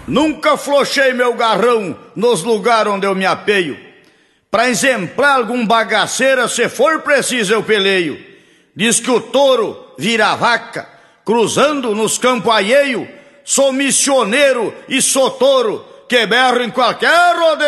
Nunca flochei meu garrão nos lugares onde eu me apeio. Pra exemplar algum bagaceira, se for preciso eu peleio. Diz que o touro vira vaca, cruzando nos campos alheio. Sou missioneiro e sou touro, que berro em qualquer rodeio.